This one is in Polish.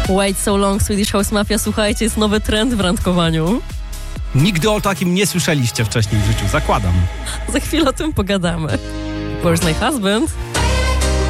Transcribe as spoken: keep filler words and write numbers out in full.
Wait so long, Swedish House Mafia. Słuchajcie, jest nowy trend w randkowaniu. Nigdy o takim nie słyszeliście wcześniej w życiu, zakładam. Za chwilę o tym pogadamy. Where's my husband?